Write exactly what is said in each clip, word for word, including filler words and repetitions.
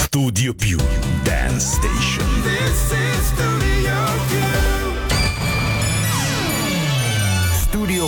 Studio Più Dance Station. This is Studio Più. Studio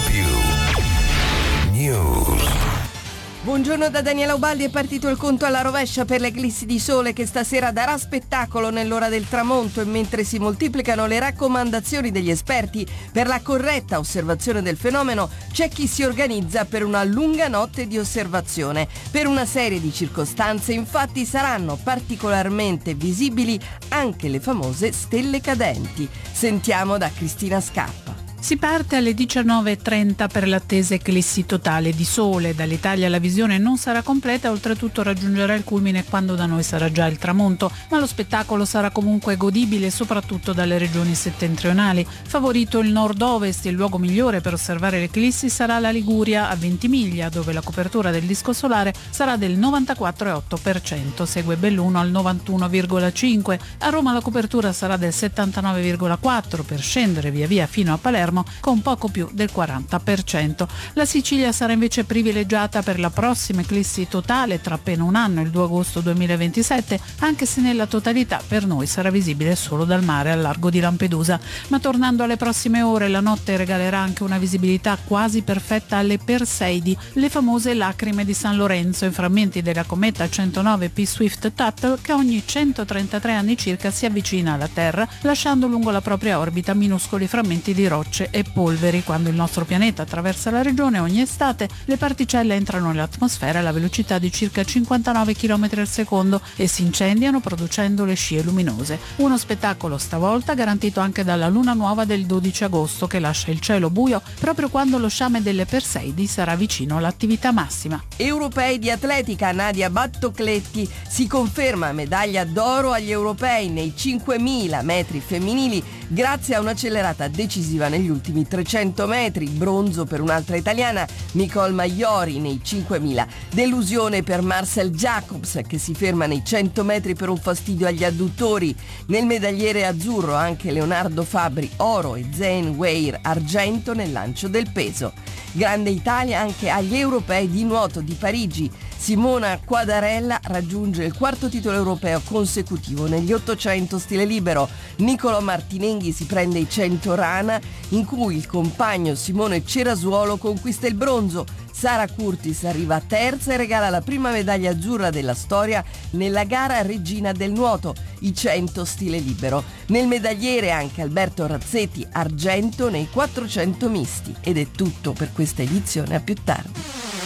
Più News. Buongiorno da Daniela Ubaldi. È partito il conto alla rovescia per l'eclissi di sole che stasera darà spettacolo nell'ora del tramonto, e mentre si moltiplicano le raccomandazioni degli esperti per la corretta osservazione del fenomeno, c'è chi si organizza per una lunga notte di osservazione. Per una serie di circostanze, infatti, saranno particolarmente visibili anche le famose stelle cadenti. Sentiamo da Cristina Scappa. Si parte alle diciannove e trenta per l'attesa eclissi totale di sole. Dall'Italia la visione non sarà completa, oltretutto raggiungerà il culmine quando da noi sarà già il tramonto, ma lo spettacolo sarà comunque godibile soprattutto dalle regioni settentrionali. Favorito il nord-ovest, il luogo migliore per osservare l'eclissi sarà la Liguria a Ventimiglia, dove la copertura del disco solare sarà del novantaquattro virgola otto per cento, segue Belluno al novantuno virgola cinque per cento. A Roma la copertura sarà del settantanove virgola quattro per cento, per scendere via via fino a Palermo con poco più del quaranta per cento. La Sicilia sarà invece privilegiata per la prossima eclissi totale tra appena un anno, il due agosto duemilaventisette, anche se nella totalità per noi sarà visibile solo dal mare al largo di Lampedusa. Ma tornando alle prossime ore, la notte regalerà anche una visibilità quasi perfetta alle Perseidi, le famose lacrime di San Lorenzo, in frammenti della cometa centonove P Swift-Tuttle, che ogni centotrentatré anni circa si avvicina alla Terra, lasciando lungo la propria orbita minuscoli frammenti di rocce e polveri. Quando il nostro pianeta attraversa la regione ogni estate, le particelle entrano nell'atmosfera alla velocità di circa cinquantanove chilometri al secondo e si incendiano producendo le scie luminose. Uno spettacolo stavolta garantito anche dalla luna nuova del dodici agosto, che lascia il cielo buio proprio quando lo sciame delle Perseidi sarà vicino all'attività massima. Europei di atletica, Nadia Battocletti si conferma medaglia d'oro agli europei nei cinquemila metri femminili grazie a un'accelerata decisiva negli ultimi trecento metri, bronzo per un'altra italiana, Nicole Maiori, nei cinquemila. Delusione per Marcel Jacobs, che si ferma nei cento metri per un fastidio agli adduttori. Nel medagliere azzurro anche Leonardo Fabri, oro, e Zane Weir, argento nel lancio del peso. Grande Italia anche agli europei di nuoto di Parigi. Simona Quadarella raggiunge il quarto titolo europeo consecutivo negli ottocento stile libero. Niccolò Martinenghi si prende i cento rana, in cui il compagno Simone Cerasuolo conquista il bronzo. Sara Curtis arriva terza e regala la prima medaglia azzurra della storia nella gara regina del nuoto, i cento stile libero. Nel medagliere anche Alberto Razzetti, argento nei quattrocento misti. Ed è tutto per questa edizione, a più tardi.